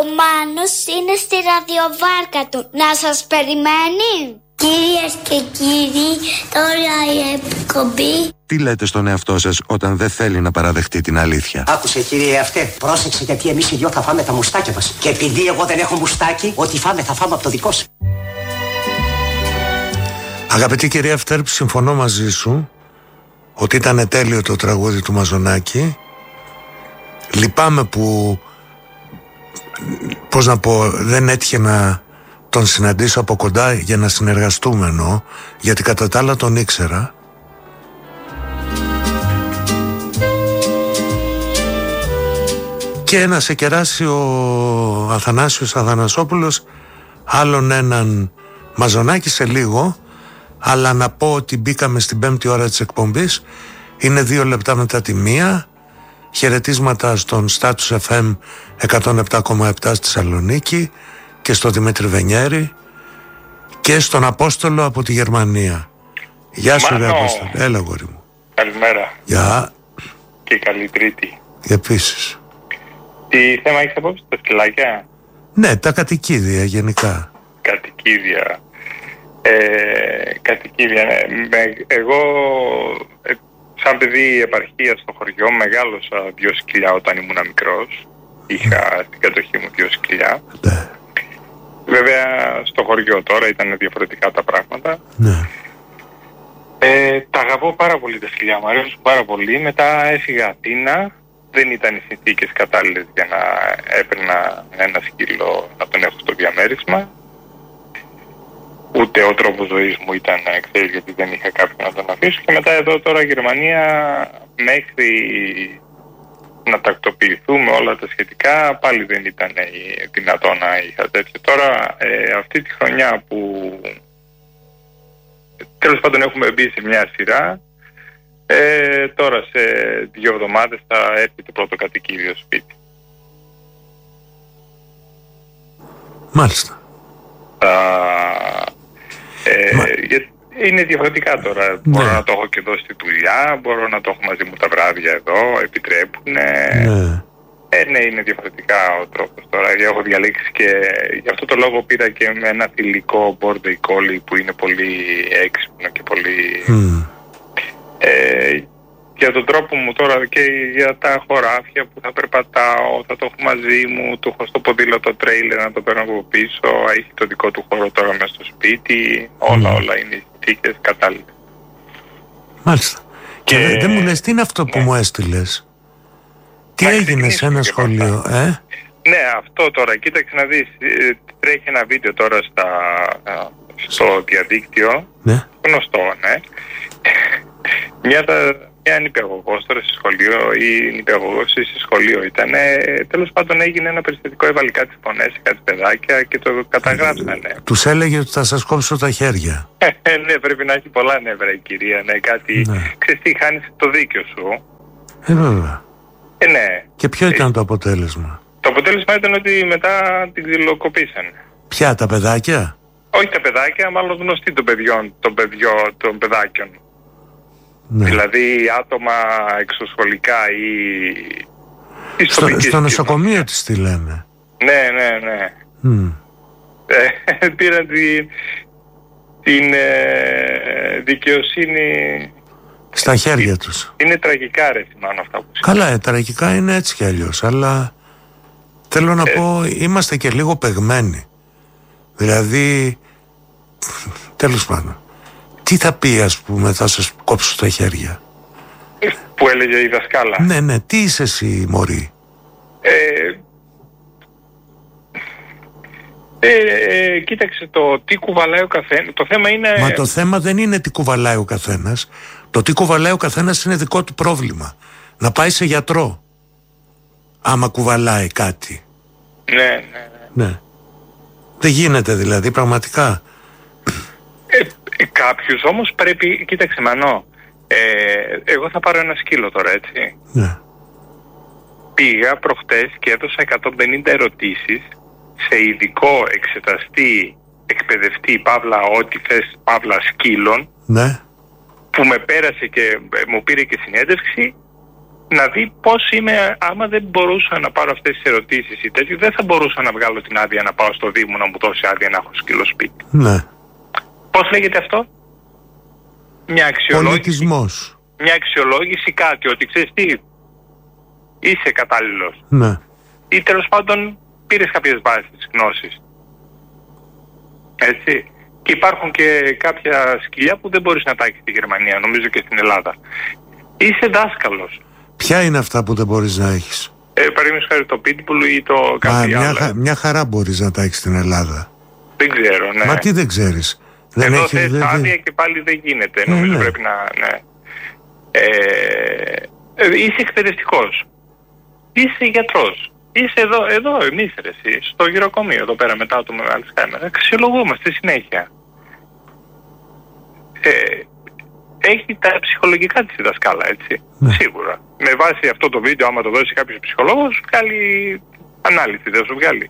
Μάνος είναι στη ραδιοβάρκα του. Να σας περιμένει. Κυρίες και κύριοι, τώρα η εκπομπή. Τι λέτε στον εαυτό σας όταν δεν θέλει να παραδεχτεί την αλήθεια? Άκουσε κύριε αυτέ, πρόσεξε γιατί εμείς οι δυο θα φάμε τα μουστάκια μας. Και επειδή εγώ δεν έχω μουστάκι, ό,τι φάμε θα φάμε από το δικό σου. Αγαπητή κυρία Φτέρπ, συμφωνώ μαζί σου ότι ήταν τέλειο το τραγούδι του Μαζονάκη. Λυπάμαι που, πώς να πω, δεν έτυχε να τον συναντήσω από κοντά για να συνεργαστούμε, εννοώ, γιατί κατά τα άλλα τον ήξερα. Και να σε κεράσει ο Αθανάσιος Αθανασόπουλος άλλον έναν Μαζονάκη σε λίγο. Αλλά να πω ότι μπήκαμε στην 5η ώρα της εκπομπής. Είναι 2 λεπτά μετά τη 1. Χαιρετίσματα στον Status FM 107,7 στη Θεσσαλονίκη και στον Δημήτρη Βενιέρη και στον Απόστολο από τη Γερμανία. Γεια σου ρε Απόστολο. Έλα γόρι μου. Καλημέρα. Γεια. Και καλή Τρίτη. Επίσης. Τι θέμα έχεις απόψε, τα σκυλάκια? Ναι, τα κατοικίδια γενικά. Κατοικίδια. Κατοικίδια, ναι. Εγώ σαν παιδί επαρχία στο χωριό μεγάλωσα 2 σκυλιά όταν ήμουν μικρός. Είχα στην κατοχή μου 2 σκυλιά. Ναι. Βέβαια στο χωριό τώρα ήταν διαφορετικά τα πράγματα. Ναι. Τα αγαπώ πάρα πολύ τα σκυλιά, μου αρέσουν πάρα πολύ. Μετά έφυγα Αθήνα. Δεν ήταν οι συνθήκες κατάλληλες για να έπαιρνα ένα σκύλο να τον έχω στο διαμέρισμα. Ούτε ο τρόπος ζωής μου ήταν, ξέρεις, γιατί δεν είχα κάποιον να τον αφήσω. Και μετά εδώ τώρα Γερμανία, μέχρι να τακτοποιηθούμε όλα τα σχετικά, πάλι δεν ήταν δυνατό να είχα τέτοιο. Τώρα αυτή τη χρονιά που τέλος πάντων έχουμε μπει σε μια σειρά, τώρα σε 2 εβδομάδες θα έρθει το πρώτο κατοικίδιο σπίτι. Μάλιστα. Είναι διαφορετικά τώρα. Ναι. Μπορώ να το έχω και εδώ στη δουλειά, μπορώ να το έχω μαζί μου τα βράδια εδώ, επιτρέπουν. Ναι, είναι διαφορετικά ο τρόπος τώρα. Έχω διαλέξει και γι' αυτό το λόγο πήρα και με ένα θηλυκό Border Collie που είναι πολύ έξυπνο και πολύ... για τον τρόπο μου τώρα και για τα χωράφια που θα περπατάω, θα το έχω μαζί μου, το έχω στο ποδήλατο τρέιλερ να το παίρνω από πίσω, έχει το δικό του χώρο τώρα μέσα στο σπίτι, όλα είναι οι συνθήκες κατάλληλες. Μάλιστα. Και δεν μου λες τι είναι αυτό που μου έστειλες? Τι έγινε σε ένα σχολείο, Ναι, αυτό τώρα, κοίταξε να δεις, τρέχει ένα βίντεο τώρα στο διαδίκτυο, γνωστό, ναι. Μια νηπιαγωγός τώρα σε σχολείο ή νηπιαγωγός σε σχολείο ήταν. Τέλος πάντων έγινε ένα περιστατικό, έβαλε κάτι φωνές σε κάτι παιδάκια και το καταγράψανε. Τους έλεγε ότι θα σας κόψω τα χέρια. Ναι, πρέπει να έχει πολλά νεύρα η κυρία, ναι, κάτι. Ξέρεις τι, χάνεις το δίκιο σου. Βέβαια. Ναι. Και ποιο ήταν το αποτέλεσμα? Το αποτέλεσμα ήταν ότι μετά την ξυλοκοπήσανε. Ποια, τα παιδάκια? Όχι τα παιδάκια, μάλλον γνωστοί των παιδάκιων. Ναι. Δηλαδή άτομα εξωσχολικά ή στο νοσοκομείο της τι λένε? Ναι. Πήραν την δικαιοσύνη στα χέρια τους. Είναι τραγικά ρε θυμάμαι αυτά που καλά, τραγικά είναι έτσι κι αλλιώς, αλλά θέλω να πω είμαστε και λίγο παιγμένοι. Δηλαδή τέλος πάντων, τι θα πει ας πούμε, θα σας κόψω τα χέρια? Που έλεγε η δασκάλα. Ναι, τι είσαι εσύ μωρή? Κοίταξε το τι κουβαλάει ο καθένας. Το θέμα είναι... Μα το θέμα δεν είναι τι κουβαλάει ο καθένας. Το τι κουβαλάει ο καθένας είναι δικό του πρόβλημα. Να πάει σε γιατρό άμα κουβαλάει κάτι. Ναι. Δεν γίνεται δηλαδή πραγματικά. Κάποιους όμως πρέπει... Κοίταξε Μανώ, εγώ θα πάρω ένα σκύλο τώρα, έτσι. Ναι. Πήγα προχτές και έδωσα 150 ερωτήσεις σε ειδικό εξεταστή, εκπαιδευτή, παύλα ό,τι θες, παύλα σκύλων, ναι, που με πέρασε και μου πήρε και συνέντευξη να δει πώς είμαι. Άμα δεν μπορούσα να πάρω αυτές τις ερωτήσεις ή τέτοιο, δεν θα μπορούσα να βγάλω την άδεια να πάω στο Δήμο να μου δώσει άδεια να έχω σκύλο σπίτι. Ναι. Πώς λέγεται αυτό? Μια αξιολόγηση. Πολιτισμός. Μια αξιολόγηση, κάτι, ότι ξέρεις τι, είσαι κατάλληλος. Ναι. Ή τέλος πάντων πήρες κάποιες βάσεις γνώσης. Έτσι. Και υπάρχουν και κάποια σκυλιά που δεν μπορείς να τα έχεις στη Γερμανία, νομίζω και στην Ελλάδα. Είσαι δάσκαλος. Ποια είναι αυτά που δεν μπορείς να έχεις? Παραδείγματος χάρη το pitbull ή το κάτι άλλο. Μια χαρά μπορείς να τα έχεις στην Ελλάδα. Δεν ξέρω, ναι. Μα τι δεν ξέρεις? Εδώ θες άδεια και πάλι δεν γίνεται. Νομίζω πρέπει να... Ναι. Είσαι εκπαιδευτικός. Είσαι γιατρός. Είσαι εδώ εμείς ρε εσύ, στο γυροκομείο εδώ πέρα μετά το Αλτσχάιμερ. Αξιολογούμαστε συνέχεια. Έχει τα ψυχολογικά της η δασκάλα, έτσι. Ναι. Σίγουρα. Με βάση αυτό το βίντεο, άμα το δώσει κάποιος ψυχολόγος, βγάλει ανάλυση, δεν σου βγάλει.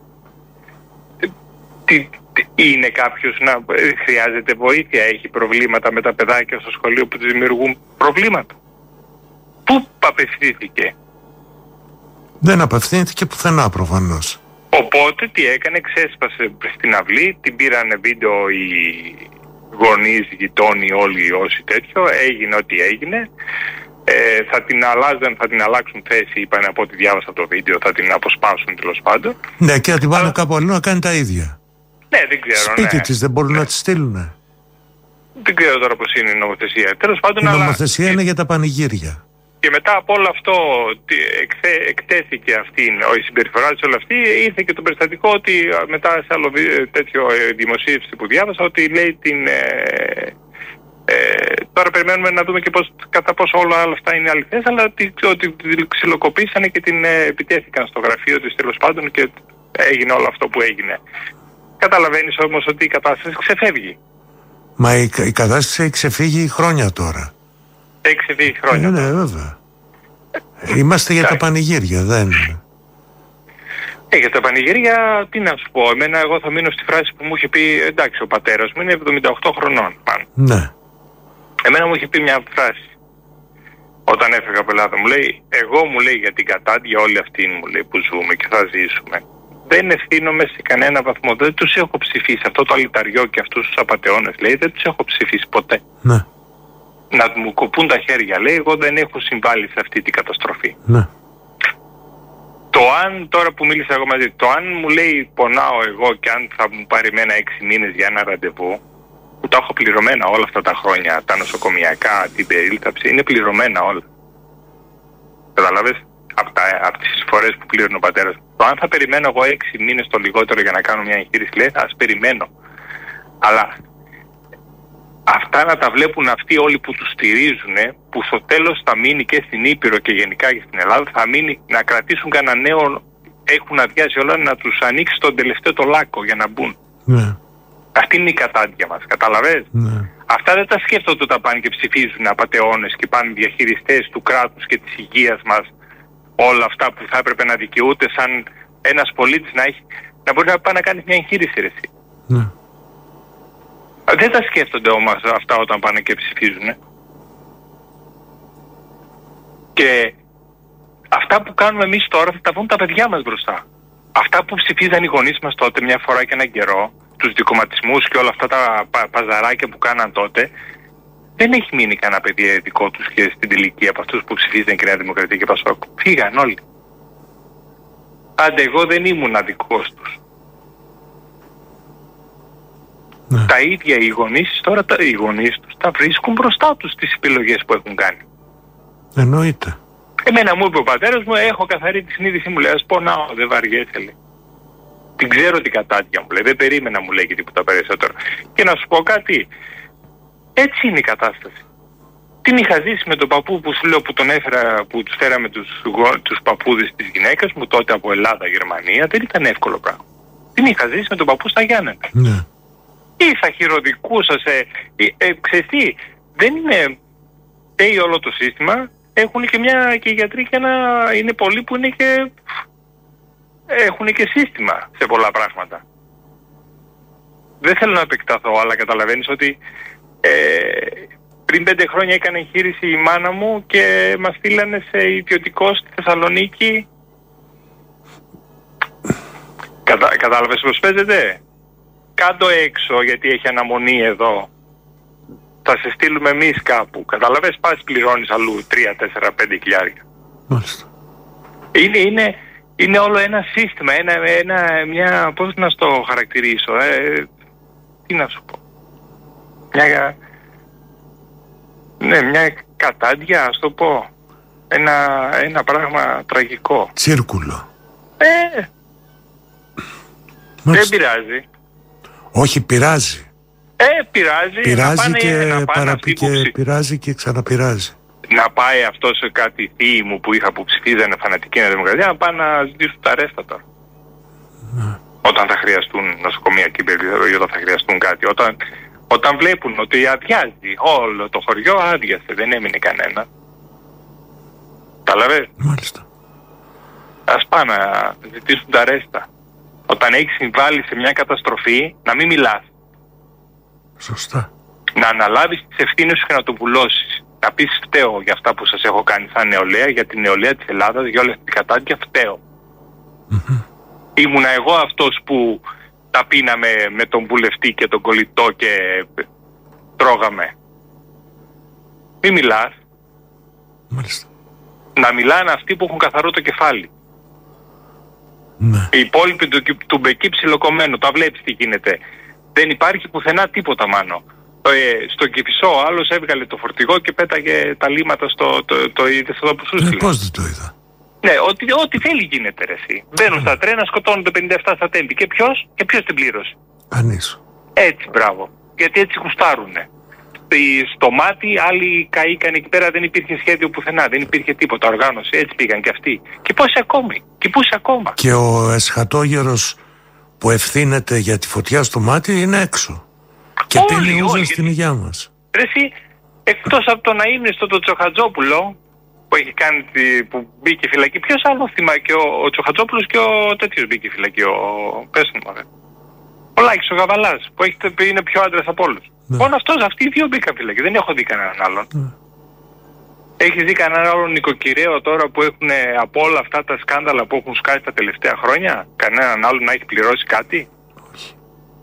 Είναι κάποιος να χρειάζεται βοήθεια, έχει προβλήματα με τα παιδάκια στο σχολείο που τους δημιουργούν προβλήματα? Πού απευθύνθηκε? Δεν απευθύνθηκε πουθενά προφανώς. Οπότε τι έκανε, ξέσπασε στην αυλή, την πήρανε βίντεο οι γονείς, γειτόνοι, όλοι όσοι τέτοιο, έγινε ό,τι έγινε. Θα την αλλάξουν θέση, είπαν από ό,τι διάβασα το βίντεο, θα την αποσπάσουν τέλος πάντων. Ναι, και θα την πάνε κάπου αλλού να κάνει τα ίδια. Ναι, δεν ξέρω. Σπίτι της δεν μπορούν να τη στείλουν. Δεν ξέρω τώρα πώς είναι η νομοθεσία. Τέλος πάντων, η νομοθεσία είναι για τα πανηγύρια. Και μετά από όλο αυτό εκτέθηκε αυτή η συμπεριφορά της όλη αυτή, ήρθε και το περιστατικό ότι μετά σε άλλο τέτοιο δημοσίευση που διάβασα, ότι λέει τώρα περιμένουμε να δούμε και κατά πόσο όλα αυτά είναι αληθές, αλλά ότι την ξυλοκοπήσανε και την επιτέθηκαν στο γραφείο της τέλος πάντων και έγινε όλο αυτό που έγινε. Καταλαβαίνεις όμως ότι η κατάσταση ξεφεύγει. Μα η κατάσταση έχει ξεφύγει χρόνια τώρα. Έχει ξεφύγει χρόνια. Ναι, βέβαια. Είμαστε για τα πανηγύρια, δεν είναι. Για τα πανηγύρια, τι να σου πω. Εγώ θα μείνω στη φράση που μου είχε πει, εντάξει, ο πατέρας μου είναι 78 χρονών. Ναι. Εμένα μου είχε πει μια φράση. Όταν έφυγα από Ελλάδα, μου λέει, εγώ μου λέει για την κατάντια όλη αυτή μου λέει, που ζούμε και θα ζήσουμε. Δεν ευθύνομαι σε κανένα βαθμό. Δεν τους έχω ψηφίσει. Αυτό το αλυταριό και αυτούς τους απατεώνες, λέει, δεν τους έχω ψηφίσει ποτέ. Ναι. Να μου κοπούν τα χέρια, λέει, εγώ δεν έχω συμβάλει σε αυτή την καταστροφή. Ναι. Το αν, τώρα που μίλησα εγώ μαζί, το αν μου λέει πονάω εγώ και αν θα μου πάρει εμένα 6 μήνες για ένα ραντεβού, που τα έχω πληρωμένα όλα αυτά τα χρόνια, τα νοσοκομιακά, την περίληψη, είναι πληρωμένα όλα. Καταλάβες, από τις εισφορές που πλήρωνε ο πατέρας. Το αν θα περιμένω εγώ 6 μήνες το λιγότερο για να κάνω μια εγχείρηση, λέει, ας περιμένω. Αλλά αυτά να τα βλέπουν αυτοί όλοι που τους στηρίζουν, που στο τέλος θα μείνει και στην Ήπειρο και γενικά και στην Ελλάδα, θα μείνει να κρατήσουν κανένα νέο, έχουν αδειάσει όλα, να τους ανοίξει τον τελευταίο το λάκκο για να μπουν. Ναι. Αυτή είναι η κατάντια μας, καταλαβες. Ναι. Αυτά δεν τα σκέφτονται όταν πάνε και ψηφίζουν απατεώνες και πάνε διαχειριστές του κράτους και της υγείας μας, όλα αυτά που θα έπρεπε να δικαιούται σαν ένας πολίτης να μπορεί να πάει να κάνει μια εγχείρηση, ρε εσύ. Ναι. Δεν τα σκέφτονται όμως αυτά όταν πάνε και ψηφίζουν. Και αυτά που κάνουμε εμείς τώρα θα τα βγουν τα παιδιά μας μπροστά. Αυτά που ψηφίζαν οι γονείς μας τότε μια φορά και έναν καιρό, τους δικοματισμούς και όλα αυτά τα παζαράκια που κάναν τότε, δεν έχει μείνει κανένα παιδί δικό τους και στην τελική από αυτούς που ψηφίζαν η Νέα Δημοκρατία και Πασόκ. Φύγαν όλοι. Άντε, εγώ δεν ήμουν αδικός τους. Ναι. Τα ίδια οι γονείς τώρα, οι γονείς τους τα βρίσκουν μπροστά τους τις επιλογές που έχουν κάνει. Εννοείται. Εμένα μου είπε ο πατέρας μου, έχω καθαρή τη συνείδησή μου, λέει, ας πονάω, δεν βαριέσαι, λέει. Την ξέρω την κατάτια μου, λέει, δεν περίμενα, μου λέει, και τίποτα περισσότερο. Και να σου πω κάτι, έτσι είναι η κατάσταση. Την είχα ζήσει με τον παππού που σου λέω που τον έφερα, που τους φέραμε τους παππούδες της γυναίκας μου τότε από Ελλάδα, Γερμανία, δεν ήταν εύκολο πράγμα. Την είχα ζήσει με τον παππού στα Γιάννενα. Ναι. Ή θα χειροδικούσα σε... ξέρεις τι, δεν είναι... Τέει όλο το σύστημα, έχουν και οι γιατροί και είναι πολλοί που είναι και... Έχουν και σύστημα σε πολλά πράγματα. Δεν θέλω να επεκταθώ, αλλά καταλαβαίνεις ότι Πριν 5 χρόνια έκανε εγχείρηση η μάνα μου και μας στείλανε σε ιδιωτικό στη Θεσσαλονίκη. Κατάλαβες πως παίζεται? Κάτω έξω, γιατί έχει αναμονή εδώ. Θα σε στείλουμε εμείς κάπου. Καταλαβες, πας πληρώνεις αλλού 3, 4, 5 χιλιάρια. Μάλιστα. Είναι όλο ένα σύστημα, μια, πώς να στο χαρακτηρίσω, τι να σου πω. Μια κατάντια, ας το πω. Ένα πράγμα τραγικό. Τσίρκουλο. Δεν πειράζει. Όχι, πειράζει. Πειράζει πειράζει και ξαναπειράζει. Να πάει αυτό σε κάτι θείοι μου που είχα που ψηφίζανε φανατική Νέα Δημοκρατία, να πάνε να ζητήσουν τα ρέστα τώρα. Όταν θα χρειαστούν νοσοκομεία και ή όταν θα χρειαστούν κάτι. Όταν βλέπουν ότι αδειάζει όλο το χωριό, άδειασε, δεν έμεινε κανένα. Καταλαβες? Μάλιστα. Ας πάνε να ζητήσουν τα ρέστα. Όταν έχεις συμβάλει σε μια καταστροφή, να μην μιλάς. Σωστά. Να αναλάβεις τις ευθύνες σου και να το πουλώσεις. Να πεις φταίω για αυτά που σας έχω κάνει σαν νεολαία, για την νεολαία της Ελλάδας, για όλη αυτή την κατάδια φταίω. Ήμουνα εγώ αυτός που τα πίναμε με τον βουλευτή και τον κολλητό και τρώγαμε. Μη μιλάς. Μάλιστα. Να μιλάνε αυτοί που έχουν καθαρό το κεφάλι. Ναι. Οι υπόλοιποι του μπεκί ψιλοκομμένο. Τα βλέπεις τι γίνεται. Δεν υπάρχει πουθενά τίποτα μάνο. Στο Κηφισό ο άλλος έβγαλε το φορτηγό και πέταγε τα λίματα το είδες εδώ που σου στείλε. Πώς δεν το είδα? Ναι, ό,τι θέλει γίνεται ρε εσύ. Μπαίνουν στα τρένα, σκοτώνονται 57 στα τέμπη. Και ποιος την πλήρωσε? Κανείς. Έτσι, μπράβο. Γιατί έτσι γουστάρουνε. Στο μάτι άλλοι καήκαν εκεί πέρα, δεν υπήρχε σχέδιο πουθενά, δεν υπήρχε τίποτα οργάνωση. Έτσι πήγαν και αυτοί. Και πόσοι ακόμη. Και πόσοι ακόμα. Και ο εσχατόγερος που ευθύνεται για τη φωτιά στο μάτι είναι έξω. Και πίνει ούζα στην υγειά μας. Ρε εσύ, εκτός από το να είναι στο Τσοχατζόπουλο που έχει κάνει που μπήκε φυλακή, ποιος άλλο θυμά? Και ο Τσοχατζόπουλος και ο τέτοιος μπήκε φυλακή, πες μου μωρέ. Ο Λάκης ο Γαβαλάς που είναι πιο άντρας από όλους. Ναι. Μόνο αυτοί οι δύο μπήκαν φυλακή, δεν έχω δει κανέναν άλλον. Ναι. Έχεις δει κανέναν άλλον νοικοκυρέο τώρα που έχουν από όλα αυτά τα σκάνδαλα που έχουν σκάσει τα τελευταία χρόνια? Κανέναν άλλον να έχει πληρώσει κάτι? Όχι.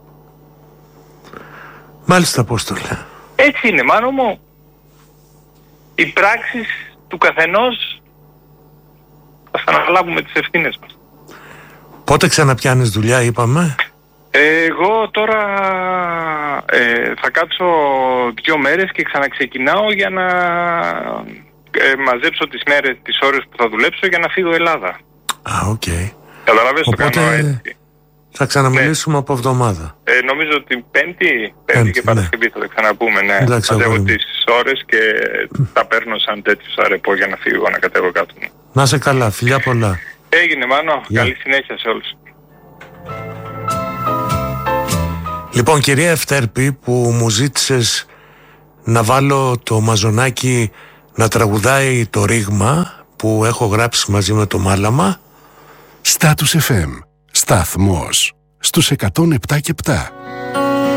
Μάλιστα, Απόστολε. Έτσι είναι, μάνο μου. Οι πράξεις του καθενός θα αναλάβουμε τις ευθύνες μας. Πότε ξαναπιάνεις δουλειά, είπαμε? Εγώ τώρα θα κάτσω 2 μέρες και ξαναξεκινάω για να μαζέψω τις ώρες που θα δουλέψω για να φύγω Ελλάδα. Οκ. Καταλαβαίνεις, το κάνω έτσι. Θα ξαναμιλήσουμε από εβδομάδα. Νομίζω ότι Πέμπτη και Παρασκευή θα τα ξαναπούμε. Ναι. Μαζεύω τις ώρες και τα παίρνω σαν τέτοιος αρεπό για να φύγω, να κατέβω κάτω. Να σε καλά, φιλιά πολλά. Έγινε Μάνο, καλή συνέχεια σε όλους. Λοιπόν, κυρία Ευτέρπη, που μου ζήτησες να βάλω το Μαζονάκι να τραγουδάει το ρήγμα που έχω γράψει μαζί με το Μάλαμα. Status FM, σταθμός στους 107 και 7.